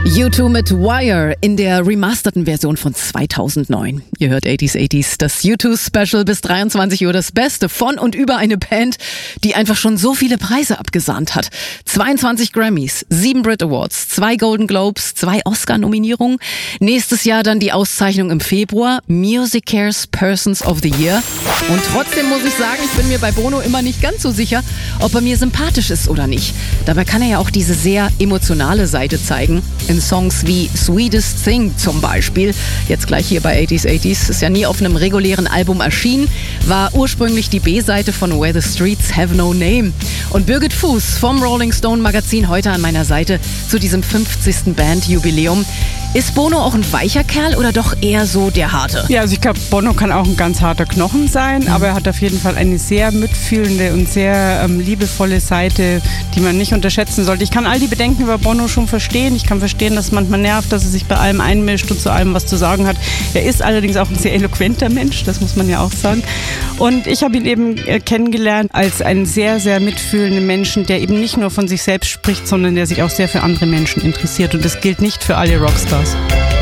U2 mit Wire in der remasterten Version von 2009. Ihr hört 80s, das U2-Special bis 23 Uhr, das Beste von und über eine Band, die einfach schon so viele Preise abgesahnt hat. 22 Grammys, 7 Brit Awards, 2 Golden Globes, 2 Oscar-Nominierungen. Nächstes Jahr dann die Auszeichnung im Februar, Music Cares Persons of the Year. Und trotzdem muss ich sagen, ich bin mir bei Bono immer nicht ganz so sicher, ob er mir sympathisch ist oder nicht. Dabei kann er ja auch diese sehr emotionale Seite zeigen. In Songs wie Sweetest Thing zum Beispiel, jetzt gleich hier bei 80s, ist ja nie auf einem regulären Album erschienen, war ursprünglich die B-Seite von Where the Streets Have No Name. Und Birgit Fuß vom Rolling Stone Magazin heute an meiner Seite zu diesem 50. Bandjubiläum. Ist Bono auch ein weicher Kerl oder doch eher so der Harte? Ja, also ich glaube, Bono kann auch ein ganz harter Knochen sein, aber er hat auf jeden Fall eine sehr mitfühlende und sehr liebevolle Seite, die man nicht unterschätzen sollte. Ich kann all die Bedenken über Bono schon verstehen. Ich kann verstehen, dass es manchmal nervt, dass er sich bei allem einmischt und zu allem was zu sagen hat. Er ist allerdings auch ein sehr eloquenter Mensch, das muss man ja auch sagen. Und ich habe ihn eben kennengelernt als einen sehr, sehr mitfühlenden Menschen, der eben nicht nur von sich selbst spricht, sondern der sich auch sehr für andere Menschen interessiert. Und das gilt nicht für alle Rockstars.